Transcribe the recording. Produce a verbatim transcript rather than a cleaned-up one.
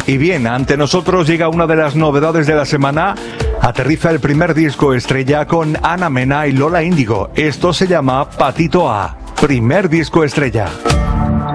Y bien, ante nosotros llega una de las novedades de la semana. Aterriza el primer disco estrella con Ana Mena y Lola Índigo. Esto se llama Patito A. Primer disco estrella.